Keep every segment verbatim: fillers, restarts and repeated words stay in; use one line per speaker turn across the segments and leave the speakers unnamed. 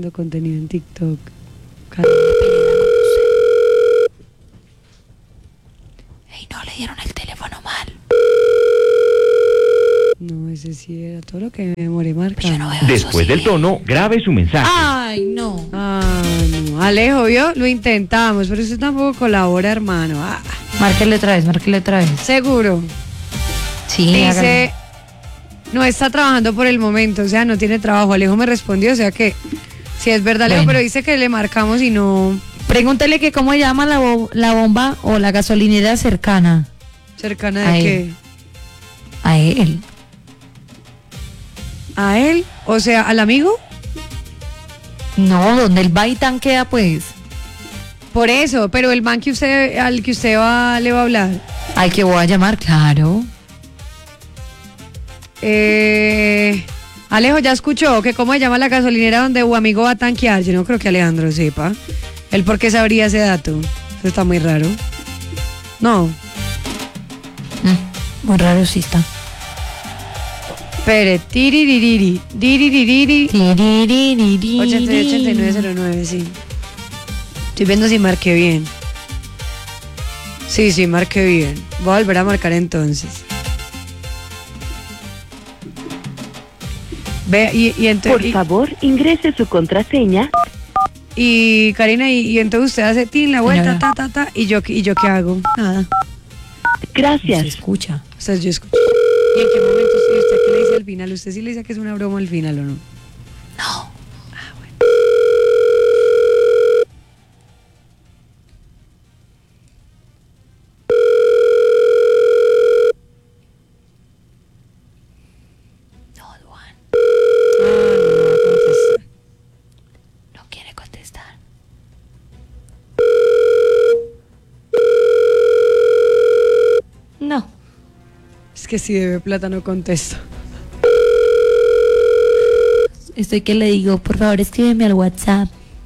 subiendo contenido en TikTok.
Ey, no, le dieron el teléfono mal.
No, ese sí era todo lo que me demoré
Pues yo
marcando.
no veo
Después
eso,
del
sí.
tono, grabe su mensaje.
Ay, no.
Ah, no. Alejo, ¿vio? Lo intentamos, pero usted tampoco colabora, hermano. Ah,
Márquele otra vez, márquele otra vez.
seguro.
Sí,
Dice, no está trabajando por el momento, o sea, no tiene trabajo. Alejo me respondió, o sea que sí es verdad, Alejo,
Bueno.
pero dice que le marcamos y no
pregúntele que cómo llama la, bo- la bomba o la gasolinera cercana
cercana de
Ahí.
qué.
a él.
¿A él? O sea, ¿al amigo?
No, donde el va y tanquea, pues.
Por eso, pero el man que usted, al que usted va, le va a hablar.
Al que voy a llamar, claro.
Eh, Alejo, ¿ya escuchó que cómo se llama la gasolinera donde su amigo va a tanquear? Yo no creo que Alejandro sepa. ¿Él por qué sabría ese dato? Eso está muy raro. No,
Mm, muy raro sí está.
espere, tiriririri, diriririri, ochenta y ocho, ochenta y nueve cero nueve, sí. Estoy viendo si marqué bien. Sí, sí, marqué bien. Voy a volver a marcar entonces. Ve, y, y
Por
entonces...
favor, ingrese su contraseña.
Y Karina, y, y entonces usted hace tin la vuelta,
Señora.
ta, ta, ta, y yo, y yo qué hago, nada.
Se
Gracias.
escucha.
O sea, yo escucho. ¿Y en qué momento sí, usted qué le dice al final? ¿Usted sí le dice que es una broma al final o no?
No. No, Duan,
Ah, no, no va a contestar.
no quiere contestar. No.
Es que si debe plata no contesto.
Estoy que le digo, por favor, escríbeme al WhatsApp.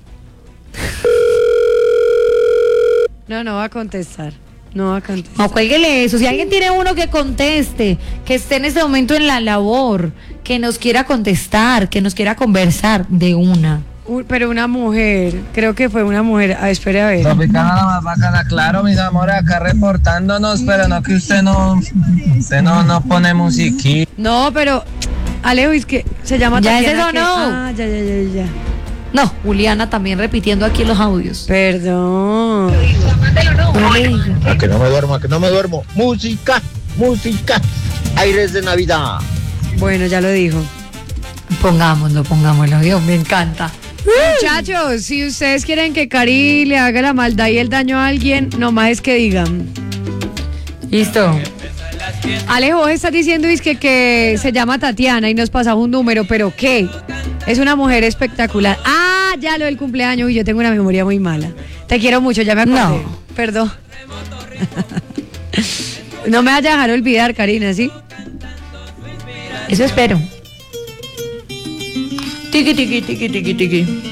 No, no va a contestar. No va a contestar.
No, cuélguele eso. Si alguien tiene uno que conteste, que esté en este momento en la labor, que nos quiera contestar, que nos quiera conversar de una.
Uy, pero una mujer, creo que fue una mujer. A espere a ver.
Tropicana la más bacana, claro, mis amores, acá reportándonos, pero no que usted no, usted no, no pone musiquita.
No, pero Alejo, es que se llama
Ya
Tatiana,
es eso,
que-
no.
Ah, ya, ya, ya, ya.
No, Juliana también repitiendo aquí los audios.
Perdón.
No le digo.
A que no me duermo, a que no me duermo. Música, música, aires de Navidad.
Bueno, ya lo dijo.
Pongámoslo, pongámoslo. Dios, me encanta.
Muchachos, si ustedes quieren que Cari le haga la maldad y el daño a alguien, nomás es que digan.
Listo.
Alejo, está diciendo es que, que se llama Tatiana y nos pasaba un número, pero ¿qué? Es una mujer espectacular. Ah, ya lo del cumpleaños, y yo tengo una memoria muy mala. Te quiero mucho, ya me acordé.
No.
Perdón. No me vayas a dejar olvidar, Karina, ¿sí?
Eso espero. Tiki, tiki, tiki, tiki, tiki.